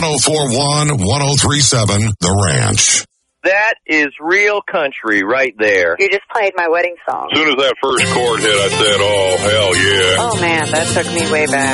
1041, 1037, The Ranch. That is real country right there. You just played my wedding song. As soon as that first chord hit, I said, oh, hell yeah. Oh, man, that took me way back.